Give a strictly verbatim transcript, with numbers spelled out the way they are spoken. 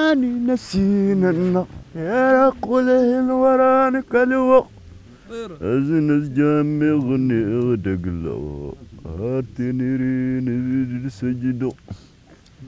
أني نسينا النار يا قوله ورانك الوقت أزنز جامي غني غدق لو هاتني رين سجدو